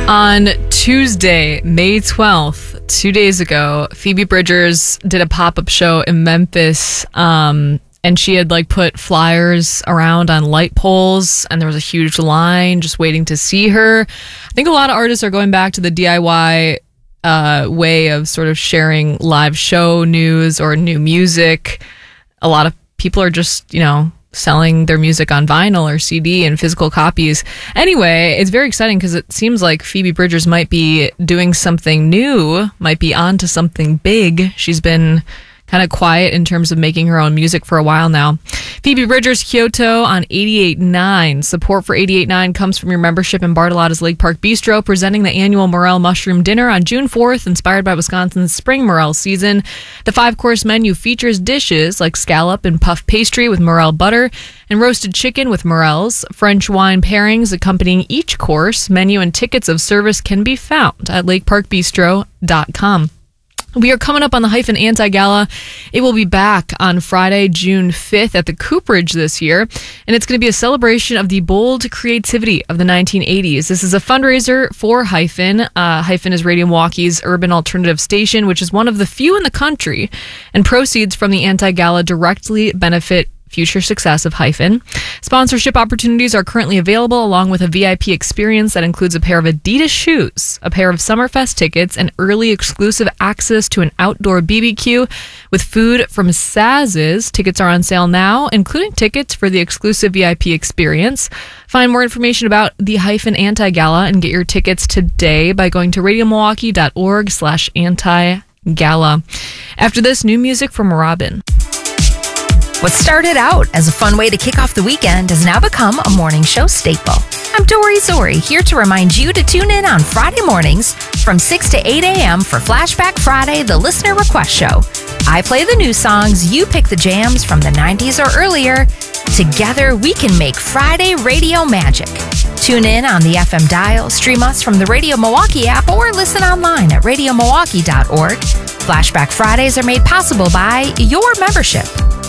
On Tuesday, May 12th, 2 days ago, Phoebe Bridgers did a pop-up show in Memphis, and she had put flyers around on light poles, and there was a huge line just waiting to see her. I think a lot of artists are going back to the DIY way of sort of sharing live show news or new music. A lot of people are just, selling their music on vinyl or CD and physical copies. Anyway, it's very exciting because it seems like Phoebe Bridgers might be doing something new, might be onto something big. She's been kind of quiet in terms of making her own music for a while now. Phoebe Bridgers, Kyoto on 88.9. Support for 88.9 comes from your membership in Bartolotta's Lake Park Bistro, presenting the annual Morel Mushroom Dinner on June 4th, inspired by Wisconsin's spring morel season. The 5-course menu features dishes like scallop and puff pastry with morel butter and roasted chicken with morels. French wine pairings accompanying each course. Menu and tickets of service can be found at lakeparkbistro.com. We are coming up on the Hyphen Anti-Gala. It will be back on Friday, June 5th at the Cooperage this year, and it's going to be a celebration of the bold creativity of the 1980s. This is a fundraiser for Hyphen. Hyphen is Radio Milwaukee's urban alternative station, which is one of the few in the country, and proceeds from the Anti-Gala directly benefit future success of Hyphen. Sponsorship opportunities are currently available, along with a VIP experience that includes a pair of Adidas shoes, a pair of Summerfest tickets, and early exclusive access to an outdoor BBQ with food from Saz's. Tickets are on sale now, including tickets for the exclusive VIP experience. Find more information about the Hyphen Anti-Gala and get your tickets today by going to radiomilwaukee.org/anti-gala. After this, new music from Robin. What started out as a fun way to kick off the weekend has now become a morning show staple. I'm Dory Zori, here to remind you to tune in on Friday mornings from 6 to 8 a.m. for Flashback Friday, the Listener Request Show. I play the new songs, you pick the jams from the 90s or earlier. Together, we can make Friday radio magic. Tune in on the FM dial, stream us from the Radio Milwaukee app, or listen online at radiomilwaukee.org. Flashback Fridays are made possible by your membership.